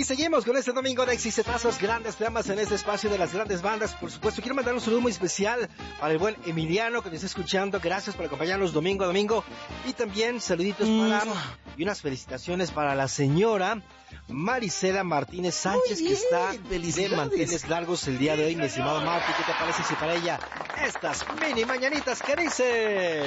aquí seguimos con este domingo de exitazos, grandes temas en este espacio de las grandes bandas. Por supuesto, quiero mandar un saludo muy especial para el buen Emiliano que nos está escuchando. Gracias por acompañarnos domingo a domingo. Y también saluditos y unas felicitaciones para la señora Marisela Martínez Sánchez, que está de manteles largos el día de hoy. Mi estimado Marty, ¿qué te parece si para ella estas mini mañanitas que dice?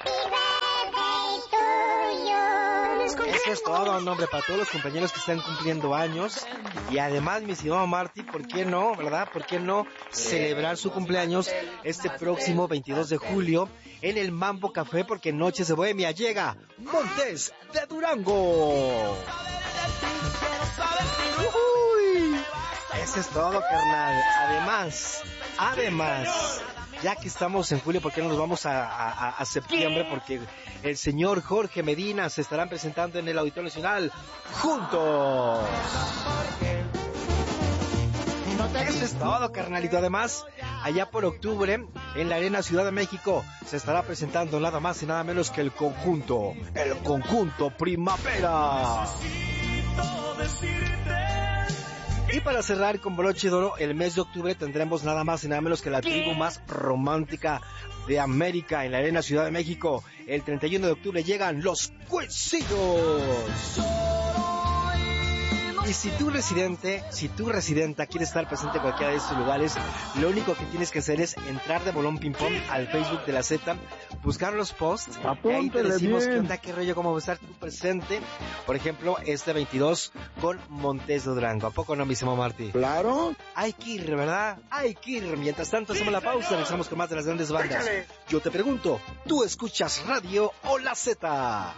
Eso es todo, un nombre para todos los compañeros que están cumpliendo años. Y además, mi estimado Marty, ¿por qué no, verdad? ¿Por qué no celebrar su cumpleaños este próximo 22 de julio en el Mambo Café? Porque Noches de Bohemia llega Montes de Durango. Uy, eso es todo, carnal. Además, ya que estamos en julio, ¿por qué no nos vamos a septiembre? Porque el señor Jorge Medina se estarán presentando en el Auditorio Nacional juntos. Eso es todo, carnalito. Además, allá por octubre, en la Arena Ciudad de México, se estará presentando nada más y nada menos que el conjunto Primavera. Y para cerrar con broche de oro, el mes de octubre tendremos nada más y nada menos que la tribu más romántica de América en la Arena Ciudad de México. El 31 de octubre llegan los Cuisillos. Y si tu residenta quiere estar presente en cualquiera de estos lugares, lo único que tienes que hacer es entrar de bolón ping pong al Facebook de la Z, buscar los posts, y ahí te decimos qué onda, qué rollo, cómo va a estar tu presente. Por ejemplo, este 22 con Montes de Durango. ¿A poco no, mi estimado Marty? Claro. Hay que ir, ¿verdad? Hay que ir. Mientras tanto, hacemos la pausa, regresamos con más de las grandes bandas. Yo te pregunto, ¿tú escuchas radio o la Z?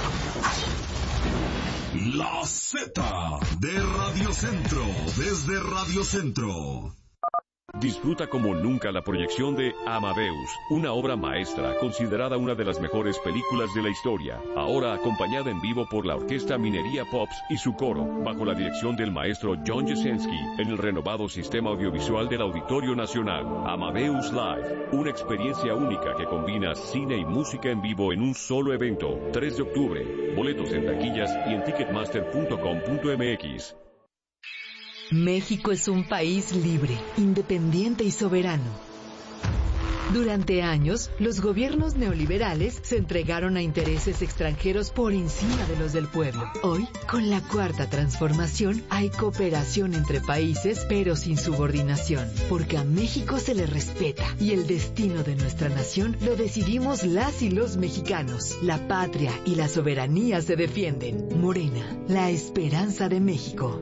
La Z de Radio Centro, desde Radio Centro. Disfruta como nunca la proyección de Amadeus, una obra maestra considerada una de las mejores películas de la historia, ahora acompañada en vivo por la Orquesta Minería Pops y su coro, bajo la dirección del maestro John Jasenski, en el renovado sistema audiovisual del Auditorio Nacional. Amadeus Live, una experiencia única que combina cine y música en vivo en un solo evento. 3 de octubre, boletos en taquillas y en ticketmaster.com.mx. México es un país libre, independiente y soberano. Durante años, los gobiernos neoliberales se entregaron a intereses extranjeros por encima de los del pueblo. Hoy, con la Cuarta Transformación, hay cooperación entre países, pero sin subordinación, porque a México se le respeta y el destino de nuestra nación lo decidimos las y los mexicanos. La patria y la soberanía se defienden. Morena, la esperanza de México.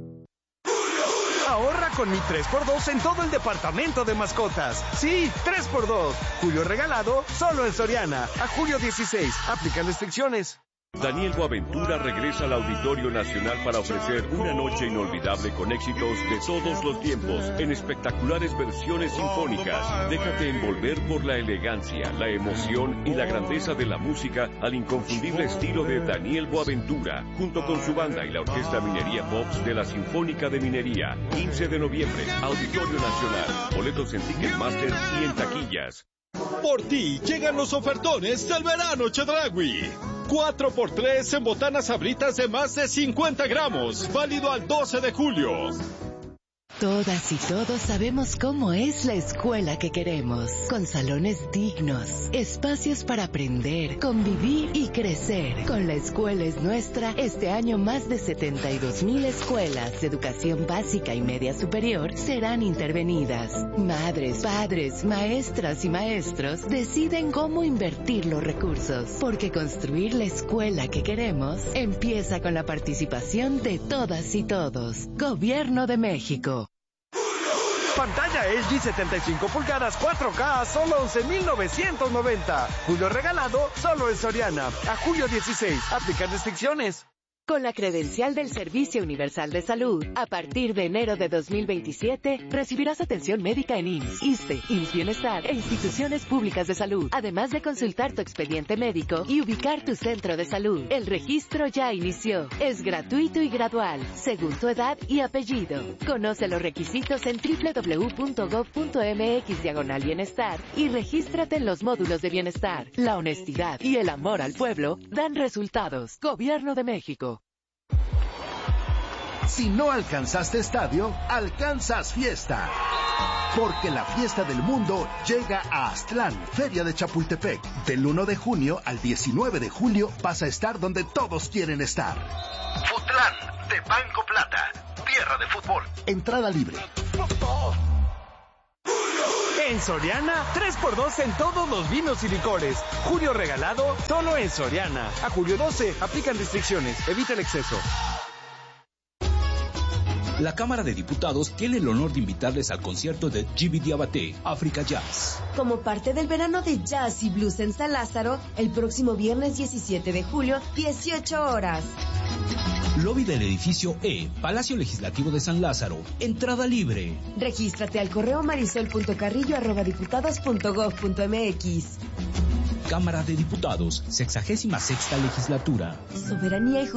Ahorra con mi 3x2 en todo el departamento de mascotas. Sí, 3x2. Julio regalado, solo en Soriana. A julio 16. Aplican restricciones. Daniel Boaventura regresa al Auditorio Nacional para ofrecer una noche inolvidable con éxitos de todos los tiempos, en espectaculares versiones sinfónicas. Déjate envolver por la elegancia, la emoción y la grandeza de la música al inconfundible estilo de Daniel Boaventura, junto con su banda y la Orquesta Minería Pops de la Sinfónica de Minería. 15 de noviembre, Auditorio Nacional. Boletos en Ticketmaster y en taquillas. Por ti llegan los ofertones del verano Chedraui. 4x3 en botanas Sabritas de más de 50 gramos. Válido al 12 de julio. Todas y todos sabemos cómo es la escuela que queremos, con salones dignos, espacios para aprender, convivir y crecer. Con La Escuela es Nuestra, este año más de 72,000 escuelas de educación básica y media superior serán intervenidas. Madres, padres, maestras y maestros deciden cómo invertir los recursos, porque construir la escuela que queremos empieza con la participación de todas y todos. Gobierno de México. Pantalla LG 75 pulgadas 4K a solo 11,990. Julio regalado solo en Soriana. A julio 16. Aplican restricciones. Con la credencial del Servicio Universal de Salud, a partir de enero de 2027, recibirás atención médica en IMSS, ISSSTE, IMSS Bienestar e instituciones públicas de salud, además de consultar tu expediente médico y ubicar tu centro de salud. El registro ya inició. Es gratuito y gradual, según tu edad y apellido. Conoce los requisitos en www.gov.mx/bienestar y regístrate en los módulos de bienestar. La honestidad y el amor al pueblo dan resultados. Gobierno de México. Si no alcanzaste estadio, alcanzas fiesta. Porque la fiesta del mundo llega a Aztlán, Feria de Chapultepec. Del 1 de junio al 19 de julio vas a estar donde todos quieren estar. Futlán, de Banco Plata, tierra de fútbol. Entrada libre. En Soriana, 3x2 en todos los vinos y licores. Julio regalado, solo en Soriana. A julio 12, aplican restricciones, evita el exceso. La Cámara de Diputados tiene el honor de invitarles al concierto de Gibi Diabaté, África Jazz. Como parte del verano de jazz y blues en San Lázaro, el próximo viernes 17 de julio, 18 horas. Lobby del edificio E, Palacio Legislativo de San Lázaro. Entrada libre. Regístrate al correo marisol.carrillo@diputados.gov.mx. Cámara de Diputados, 66ª legislatura. Soberanía y